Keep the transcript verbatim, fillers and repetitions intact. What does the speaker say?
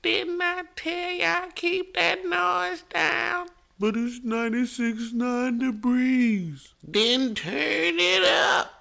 Didn't I tell y'all keep that noise down? But it's ninety-six point nine degrees. Then turn it up.